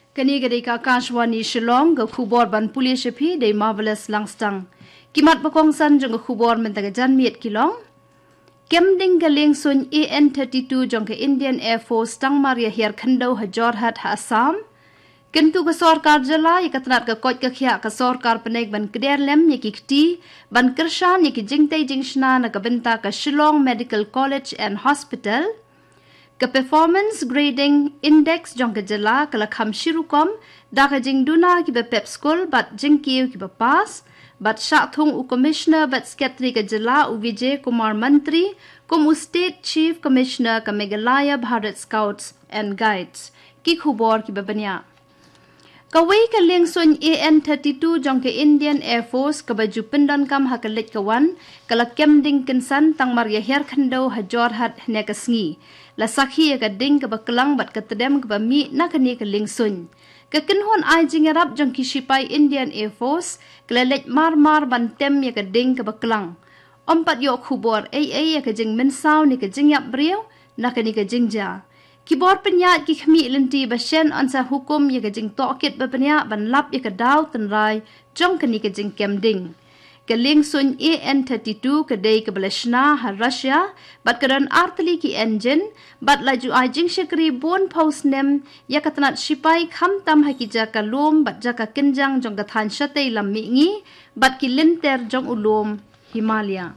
Kani gadai ka Kashwani Shillong ga khubor ban pulis phi dei marvelous langstang. Kimat pakongsan jong ga khubor mentaga janmiet kilong. Kemding galing sun AN-32 jong ka Indian Air Force tang Maria Her Khando ha Jorhat ha Assam. Kentu ka sarkar jala ikatnat ka koj ka khya ka sarkar panek ban kder lem yaki kti ban kershan yaki jingtai jingshna na ka benta ka Shillong Medical College and Hospital. Ka performance grading index jong ka jala kala kham shirukom da ka jing duna ki ba pep school bat jing kiu ki ba pass bat shathung u commissioner bat secretary ka jala u Vijay Kumar Mantri kum u state chief commissioner ka Meghalaya Bharat Scouts and Guides ki khubor ki ba banya kawai ka leng sun AN-32 jong ka Indian Air Force ka baju pendan kam ha ka lek kawan kala kemding kinsan tang Maria Her Khando ha Jorhat ne ka sngi la sakhi ka ding ka baklang bat ka tedem ka mi na ka ni ka leng sun ka kinhon ai jingarap jong ki sipai Indian Air Force kala lek mar ban tem ya ka ding ka baklang ompat yo khubor ai ya ka jing mensaw ni ka jing yap brieu na ka ni ka jingja Kibor penyat ki khmi lenti bashen ansa hukum ya ka jing tokit ba penya ban lap ya ka daw tanrai jong kani ka jing kemding ka ling sun AN-32 ka dei ka balashna ha Russia bat karan artli ki engine bat laju ai jing shikri bon post nem ya ka tanat sipai kham tam ha ki ja ka lom bat ja ka kenjang jong ka than shatei lam mi ngi bat ki linter jong ulom Himalaya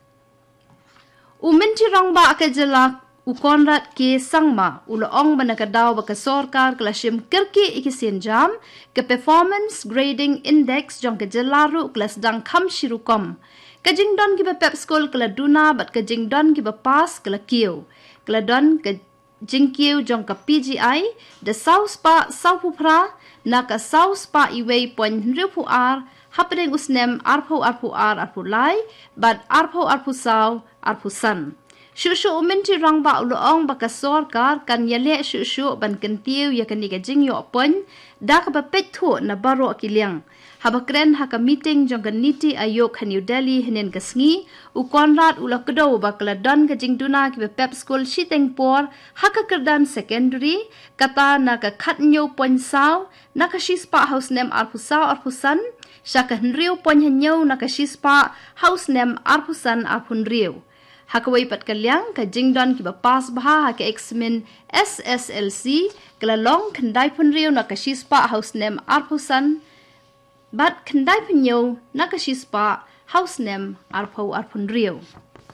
Uminti rong ba ka jalak Ukonrat ke sangma uloong manakadaw baka sorkar klasim kirki ikisin jam ke performance grading index jong ke jelaru klas dang kham shirukom ke jingdon ki ba pep school kala duna bat ke jingdon ki ba pass kala kiu kala don ke jingkiu jong ka PGI the south pa saupupra na ka south pa iway point ripu ar hapdeng usnem arpo arpu lai bat arpo saw arpu san Shushu uminti rang ba uloong baka sorkar kan yale shushu ban kentiu ya kaniga jingyo pon da ka bapet thu na baro kiliang habakren ha ka meeting jong kan niti ayok ha New Delhi hinen kasngi u konrad ulakdo bakla don ka jingduna ki pep school shitengpor ha ka kerdan secondary kata na ka khatnyo pon saw na ka shispa house nem arpusaw arpusan shaka nriu pon hanyo na ka shispa house nem arpusan arpunriu Hakawai pat kalyang ka jingdon ki ba pas baha ha ka exmin SSLC kala long kandai punriu na ka shispa house name arpusan bat kandai punyo na ka shispa house name arpunriu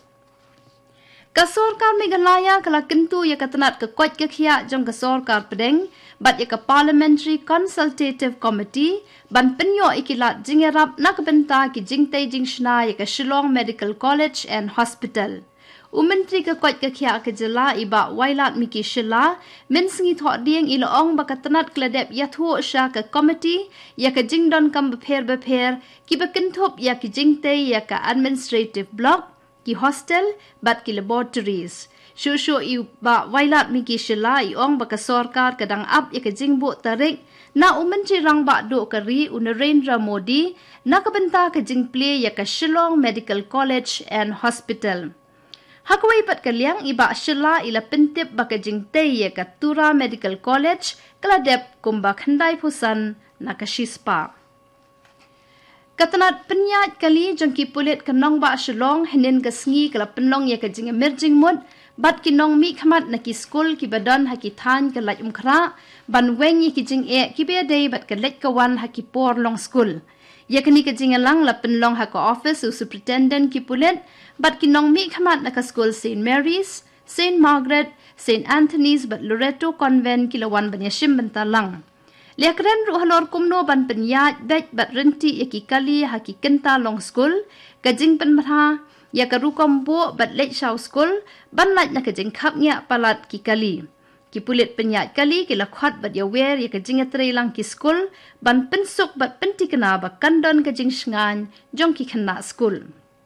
ka sarkar Meghalaya kala kentu ya katanat ka koj ka khia jong ka sarkar pedeng bat ya ka parliamentary consultative committee ban penyo ikilat jingerap na ka benta ki jingtai jingshna ya ka Shillong Medical College and Hospital Umentri ka koj ka khia ka jala iba wailat miki shila min singi tho dieng iloong bakatanat kladep yathu sha ka committee ya ka jingdon kam bapher ki bakintop ya ki jingtai ya ka administrative block ki hostel bat ki laboratories shushu i ba wailat miki shila iong baka sarkar kadang up ya ka jingbo tarik na umentri rang ba do kari Narendra Modi na ka benta ka jingple ya ka Shillong Medical College and Hospital Hakawai pat kalyang iba shila ila pintip baka jingtay ya ka Tura Medical College kaladep kumba khandai pusan na ka shispa Katanat penyat kali jengki pulit kenong ba Shillong hinin kasngi kala penong ya ka jing emerging mud bat kinong mi khamat na ki school ki badan ha ki than ka laj umkhra ban weng ki jing e ki be day bat ka lek kawan ha ki por long school ya kani ka jing lang la penlong ha ka office u superintendent ki pulit bat kinong mi khamat na ka school St Mary's St Margaret St Anthony's bat Loreto Convent kilawan banyashim bentalang Lekren ru halor kumno ban penyat bet bat renti yaki kali haki kenta long school kajing penmara ya karukom bo bat lek shaw school ban lat na kajing khap nya palat ki kali ki pulit penyat kali ki lakhwat bat ya wer ya kajing atre lang ki school ban pensuk bat pentikna ba kandon kajing shngan jong ki khna school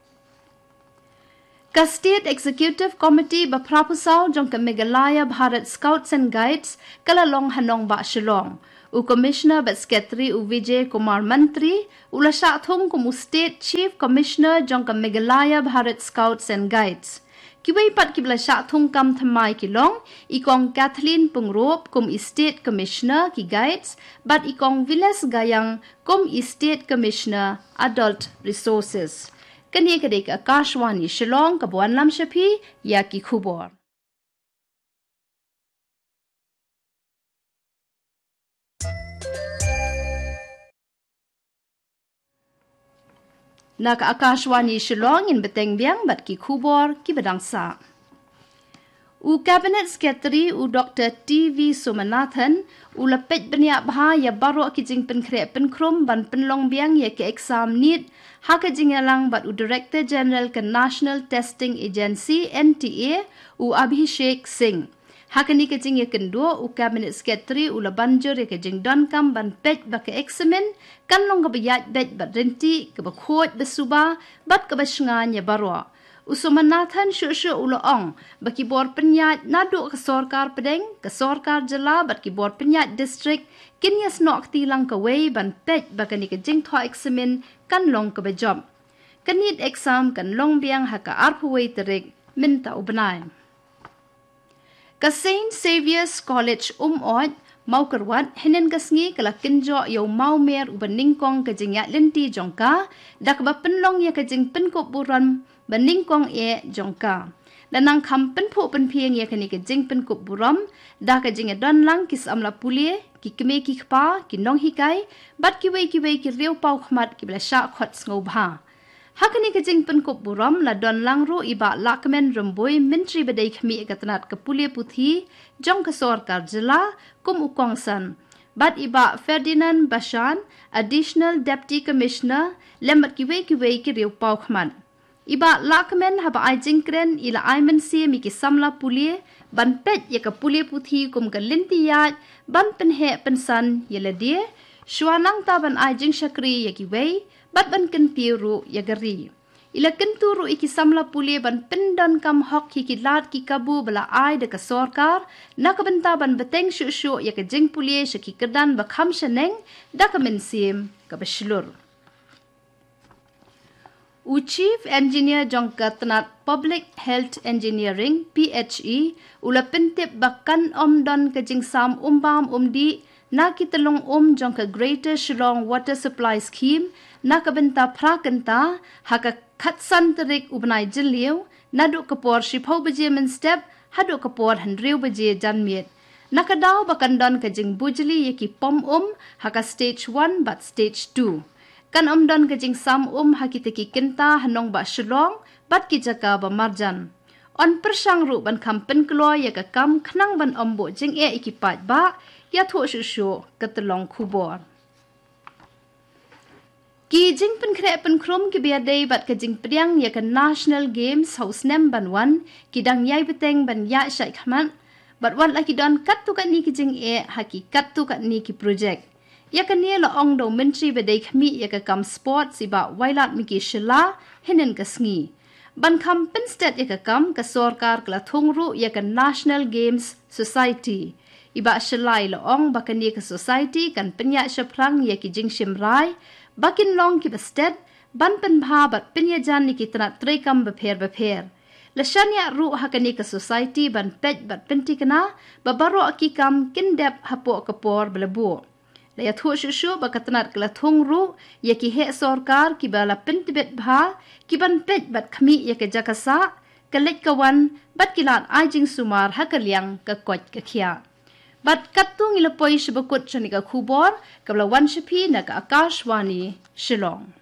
Ka State Executive Committee ba prapusaw jong ka Meghalaya Bharat Scouts and Guides kala long hanong ba Shillong U Commissioner bat Secretary U Vijay Kumar Mantri ula sha thong kum State Chief Commissioner jong ka Meghalaya Bharat Scouts and Guides kiwei pat kibla sha thung kam thamai kilong ikong Kathleen Pungrop kum Estate Commissioner ki guides but ikong Vilas Gayang kum Estate Commissioner Adult Resources. Kani kadek Akashwani Shillong kabuan lam shapi ya ki khubor. Naka Akashwani Shillong in beteng biang bat ki khubor ki bedangsa. U Cabinet Secretary u Dr. T.V. Somanathan u lapet benya bha ya baro ki jing pen kre pen krom ban pen long biang ya ke exam need ha ka jing yalang bat u Director General ke National Testing Agency NTA u Abhishek Singh. Hakani ke jing ya kendo u Cabinet Secretary u labanjur ya ke jing don kam ban pet ba ke examen kan long ka bayat bet bat renti ke ba khot besuba bat ke ba shngan ya baro. Usumanathan syusyu uloong baki bor penyat nadu ke sorkar pedeng ke sorkar jela bat ki bor penyat distrik kinyas nok tilang ke wei ban pet bakani ke jing tho examen kan long ke bejob. Kanit exam kan long biang haka arpuwei terik minta ubenai. Ka St. Saviour's College Ot mau kerwat henen kasngi kala kinjo yo mau mer ubeningkong ke jing ya lenti jongka dak ba penlong ya ke jing penkop buran beningkong e jongka. Lanang kam penpo penpieng ya kani ke jing penkop buram dah ke jing don lang kis amla pulie ki keme ki khpa ki nong hikai bat ki wei ki riau pau khmat ki bla sha khot ngobha. Hakani ke jing penkop buram la don lang ro iba lakmen remboi menteri bedai khmi katanat ke pulie puthi jong ke sorkar jela kum ukongsan. Bat iba Ferdinand Bashan Additional Deputy Commissioner lembat ki wei ki riau pau khmat. Iba lakmen haba ai jingkren ila ai mensi mi ki samla pulie ban pet ya ka pulie puthi kum ka lintiyat ban penhe pensan yela dia shwanang ta ban ai jing shakri ya ki wei bat ban kentiru ya gari ila kenturu iki samla pulie ban pendan kam hok ki lat ki kabu bala ai de ka sorkar na ka benta ban beteng shu ya ka jing pulie shaki kedan ba kham shaneng da ka mensim ka beslur. U Chief Engineer Jongka Tanat Public Health Engineering PHE ula pentip bakan don ke jingsam umbam umdi na kitalong jongka Greater Shillong Water Supply Scheme na kabenta prakenta haka khatsan terik ubnai jiliu nadu kapor shipau beje men step hadu kapor handriu beje janmiet nakadaw bakan don ke jing bujli yaki pom haka stage 1 but stage 2 kan don ke jing sam hakiteki kenta hanong ba Shillong bat ki jaka ba marjan on persang ru ban kampen klo ya ka kam khnang ban ombo jing e ikipat ba ya tho shu katlong khubor ki jing pen kre pen krom ki bia dei bat ke jing priang ya ka National Games House nem ban wan ki dang yai beteng ban ya shai khman bat wan laki don kat tu kan ni ki jing e haki kat tu kan ni ki project ya ka nie la ong do menteri bedai khmi ya ka kam sport siba wailat mi ki shila henen ka sngi ban kam pen state ya ka kam ka sorkar kla thungru ya ka National Games Society iba shilai la ong bakani ka society kan penya shaprang ya ki jing shimrai bakin long ki bested ban pen bha bat penya jan ni ki tana trekam bepher la shanya ru hakani ka society ban pet bat pentikana babaro akikam kindep hapo kapor belabu la ya thu shu bakatanat kala thungru ya ki he sorkar ki bala pentibet bha ki ban pet bat khmi ya ke jakasa kalek kawan bat kilat ajing sumar hakaliang ka kot ka khia bat katung ilapoi shibakut chanika khubor kabla wan shipi na ka Akashwani Shillong.